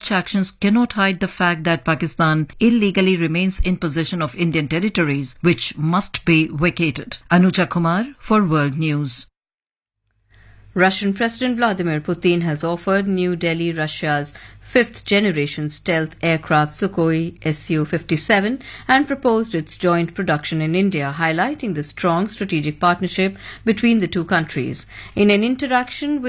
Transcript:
such actions cannot hide the fact that Pakistan illegally remains in possession of Indian territories, which must be vacated. Anuja Kumar for World News. Russian President Vladimir Putin has offered New Delhi Russia's fifth-generation stealth aircraft Sukhoi Su-57 and proposed its joint production in India, highlighting the strong strategic partnership between the two countries. In an interaction with